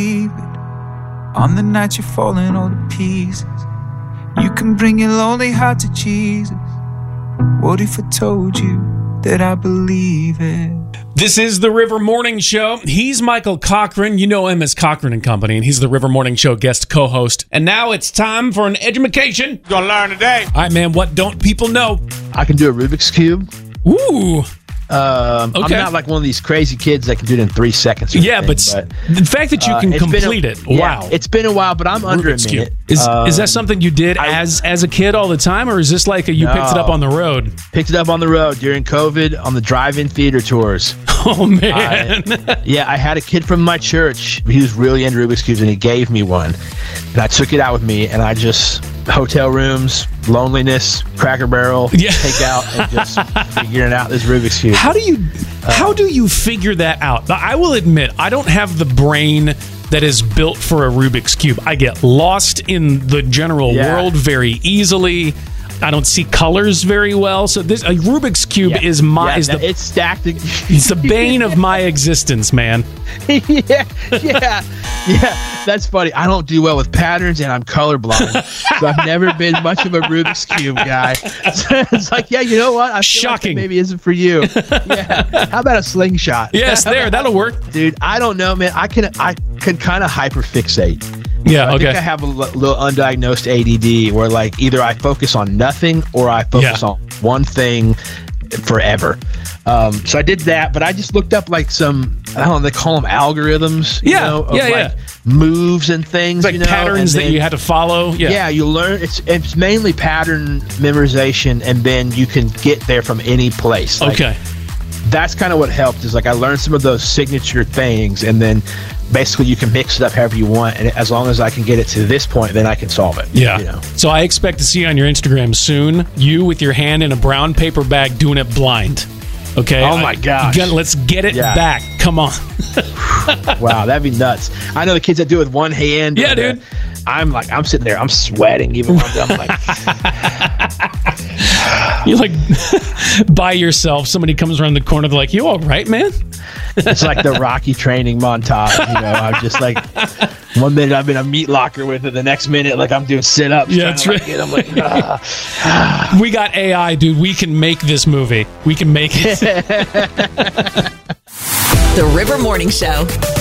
On the night you're falling all to pieces, you can bring your lonely heart to Jesus. What if I told you that I believe it? This is the River Morning Show. He's Michael Cochran. You know him as Cochran and Company, and he's the River Morning Show guest co-host. And now it's time for an edumacation. Gonna learn today. All right, man, what don't people know? I can do a Rubik's Cube. Ooh. I'm not like one of these crazy kids that can do it in 3 seconds. Yeah, but the fact that you can complete it, wow. It's been a while, but I'm under Rubik's a minute. Is that something you did as a kid all the time, or is this like you picked it up on the road? Picked it up on the road during COVID on the drive-in theater tours. Oh, man. I had a kid from my church. He was really into Rubik's Cubes, and he gave me one. And I took it out with me, and I just... hotel rooms, loneliness, Cracker Barrel, take out, and just figuring out this Rubik's Cube. How do you figure that out? I will admit, I don't have the brain that is built for a Rubik's Cube. I get lost in the general world very easily. I don't see colors very well. So a Rubik's Cube is it's stacked. It's the bane of my existence, man. yeah. That's funny. I don't do well with patterns, and I'm colorblind, so I've never been much of a Rubik's Cube guy. So it's like, you know what? I feel Shocking. Like that maybe isn't for you. Yeah. How about a slingshot? Yes, that'll work, dude. I don't know, man. I can kind of hyperfixate. Yeah, I think I have a little undiagnosed ADD where like either I focus on nothing or I focus on one thing forever. So I did that, but I just looked up like some, I don't know, they call them algorithms, like moves and things, like patterns that you had to follow. Yeah, you learn. It's mainly pattern memorization, and then you can get there from any place. Okay. That's kind of what helped is like I learned some of those signature things, and then basically you can mix it up however you want, and as long as I can get it to this point, then I can solve it. Yeah. So I expect to see on your Instagram soon you with your hand in a brown paper bag doing it blind. Okay. Oh my gosh. Let's get it back. Come on. Wow, that'd be nuts. I know the kids that do it with one hand. Yeah, dude. I'm sitting there, I'm sweating even when I'm like you're like by yourself. Somebody comes around the corner, they're like, "You all right, man?" It's like the Rocky training montage. I'm just like, one minute I'm in a meat locker with it, the next minute like I'm doing sit-ups. Yeah, that's right. I'm like, we got AI, dude. We can make this movie. We can make it. The River Morning Show.